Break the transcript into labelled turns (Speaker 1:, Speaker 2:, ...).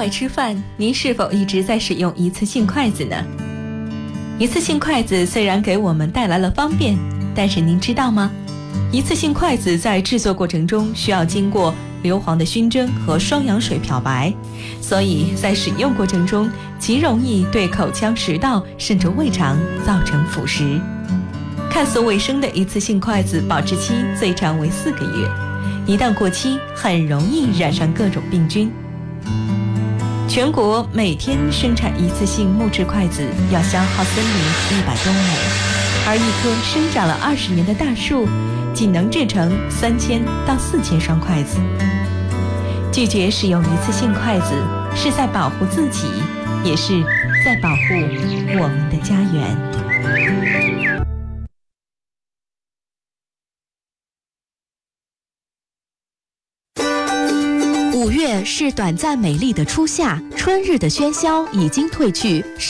Speaker 1: 外吃饭，您是否一直在使用一次性筷子呢？一次性筷子虽然给我们带来了方便，但是您知道吗？一次性筷子在制作过程中需要经过硫磺的熏蒸和双氧水漂白，所以在使用过程中极容易对口腔、食道甚至胃肠造成腐蚀。看似卫生的一次性筷子保质期最长为4个月，一旦过期很容易染上各种病菌。全国每天生产一次性木质筷子要消耗森林100公亩，而一棵生长了20年的大树仅能制成3000到4000双筷子。拒绝使用一次性筷子，是在保护自己，也是在保护我们的家园。
Speaker 2: 5月是短暂美丽的初夏，春日的喧嚣已经褪去，